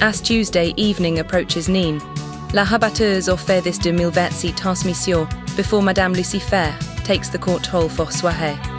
As Tuesday evening approaches Nîmes, La Rabatteuse au fait this 2026 transmission before Madame Lucifer takes the court hall for soirée.